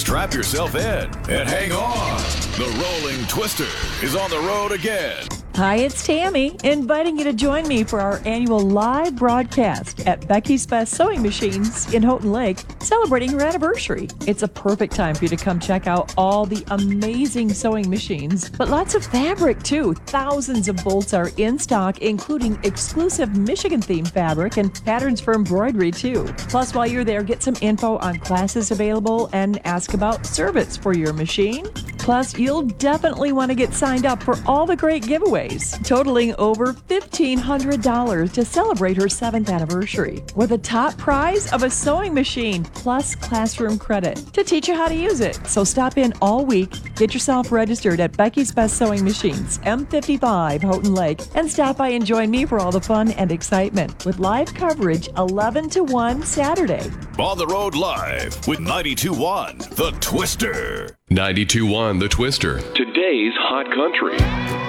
Strap yourself in and hang on. The Rolling Twister is on the road again. Hi, it's Tammy, inviting you to join me for our annual live broadcast at Becky's Best Sewing Machines in Houghton Lake, celebrating her anniversary. It's a perfect time for you to come check out all the amazing sewing machines, but lots of fabric too. Thousands of bolts are in stock, including exclusive Michigan-themed fabric and patterns for embroidery too. Plus, while you're there, get some info on classes available and ask about service for your machine. Plus, you'll definitely want to get signed up for all the great giveaways, totaling over $1,500 to celebrate her 7th anniversary, with a top prize of a sewing machine plus classroom credit to teach you how to use it. So stop in all week, get yourself registered at Becky's Best Sewing Machines, M55 Houghton Lake, and stop by and join me for all the fun and excitement with live coverage 11 to 1 Saturday. On the road live with 92.1 The Twister. 92.1 The Twister. Today's Hot Country.